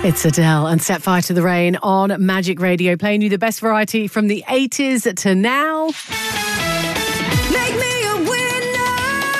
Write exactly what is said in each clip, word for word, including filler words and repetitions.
It's Adele and Set Fire to the Rain on Magic Radio, playing you the best variety from the eighties to now. Make me a winner!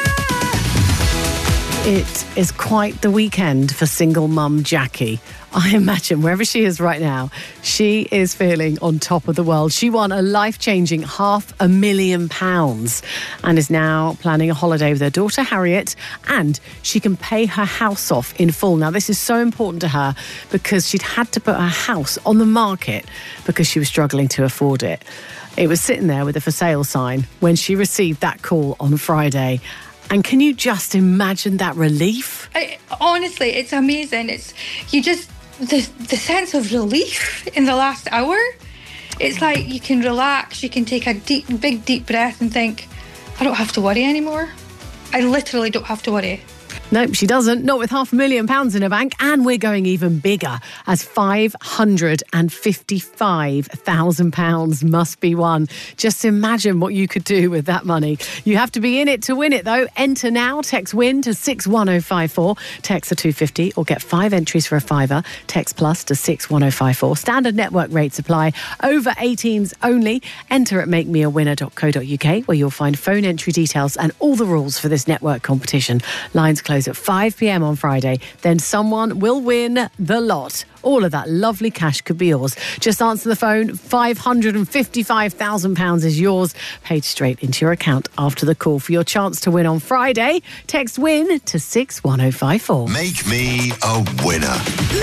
It is quite the weekend for single mum Jackie. I imagine wherever she is right now, she is feeling on top of the world. She won a life-changing half a million pounds and is now planning a holiday with her daughter Harriet, and she can pay her house off in full. Now, this is so important to her because she'd had to put her house on the market because she was struggling to afford it. It was sitting there with a for sale sign when she received that call on Friday. And can you just imagine that relief? I, honestly, it's amazing. It's you just the the sense of relief in the last hour. It's like you can relax, you can take a deep, big, deep breath and think, I don't have to worry anymore. I literally don't have to worry. Nope, she doesn't. Not with half a million pounds in her bank. And we're going even bigger, as five hundred fifty-five thousand pounds must be won. Just imagine what you could do with that money. You have to be in it to win it, though. Enter now. Text WIN to six one oh five four. Text a two fifty or get five entries for a fiver. Text plus to six one oh five four. Standard network rates apply. Over eighteens only. Enter at make me a winner dot co dot uk, where you'll find phone entry details and all the rules for this network competition. Lines close at five p.m. on Friday. Then someone will win the lot. All of that lovely cash could be yours. Just answer the phone. five hundred fifty-five thousand pounds is yours, paid straight into your account after the call. For your chance to win on Friday, text WIN to six one oh five four. Make me a winner.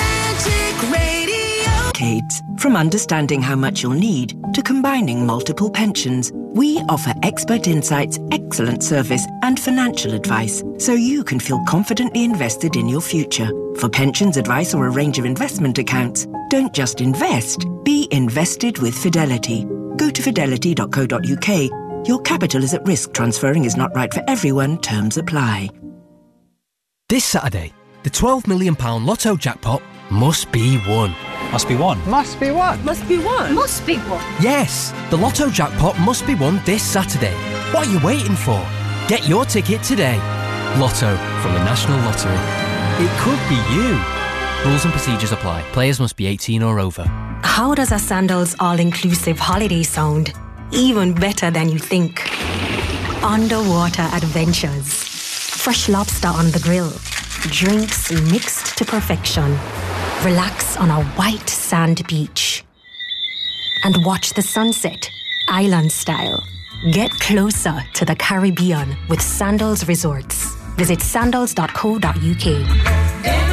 Magic Radio. Decades. From understanding how much you'll need to combining multiple pensions, we offer expert insights, excellent service and financial advice so you can feel confidently invested in your future. For pensions advice or a range of investment accounts, don't just invest, be invested with Fidelity. Go to fidelity dot co dot uk. Your capital is at risk. Transferring is not right for everyone. Terms apply. This Saturday, the twelve million pounds Lotto jackpot must be won. Must be won. Must be won. Must be won. Must be won. Yes, the Lotto jackpot must be won this Saturday. What are you waiting for? Get your ticket today. Lotto from the National Lottery. It could be you. Rules and procedures apply. Players must be eighteen or over. How does a Sandals all-inclusive holiday sound? Even better than you think. Underwater adventures. Fresh lobster on the grill. Drinks mixed to perfection. Relax on a white sand beach. And watch the sunset, island style. Get closer to the Caribbean with Sandals Resorts. Visit sandals dot co dot uk.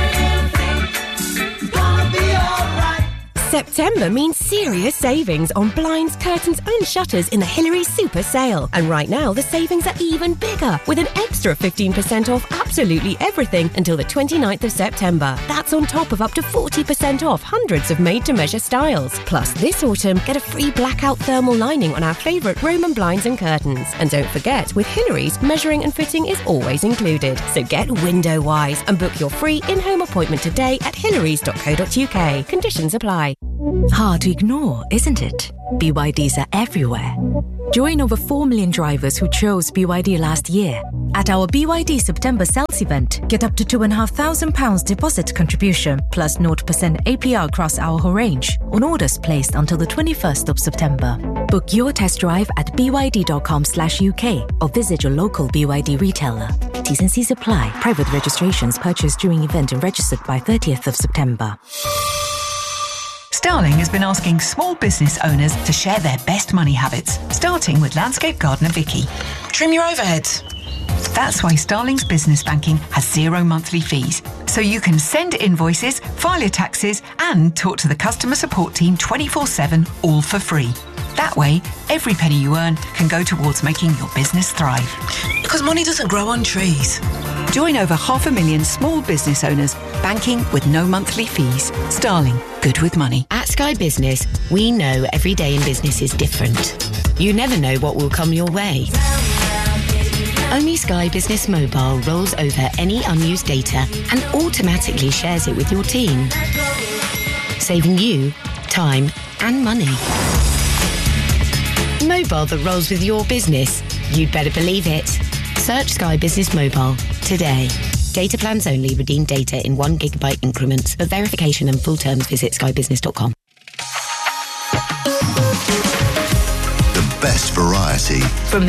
September means serious savings on blinds, curtains and shutters in the Hilary Super Sale. And right now, the savings are even bigger, with an extra fifteen percent off absolutely everything until the twenty-ninth of September. That's on top of up to forty percent off hundreds of made-to-measure styles. Plus, this autumn, get a free blackout thermal lining on our favourite Roman blinds and curtains. And don't forget, with Hilary's, measuring and fitting is always included. So get window-wise and book your free in-home appointment today at hilarys dot co dot uk. Conditions apply. Hard to ignore, isn't it? B Y Ds are everywhere. Join over four million drivers who chose B Y D last year. At our B Y D September sales event, get up to two thousand five hundred pounds deposit contribution plus zero percent A P R across our whole range on orders placed until the twenty-first of September. Book your test drive at b y d dot com slash u k or visit your local B Y D retailer. T's and C's apply. Private registrations purchased during event and registered by thirtieth of September. Starling has been asking small business owners to share their best money habits, starting with landscape gardener Vicky. Trim your overheads. That's why Starling's business banking has zero monthly fees. So you can send invoices, file your taxes, and talk to the customer support team twenty-four seven, all for free. That way, every penny you earn can go towards making your business thrive. Because money doesn't grow on trees. Join over half a million small business owners, banking with no monthly fees. Starling, good with money. At Sky Business, we know every day in business is different. You never know what will come your way. Only Sky Business Mobile rolls over any unused data and automatically shares it with your team, saving you time and money. Mobile that rolls with your business. You'd better believe it. Search Sky Business Mobile today. Data plans only. Redeem data in one gigabyte increments. For verification and full terms, visit sky business dot com. The best variety From the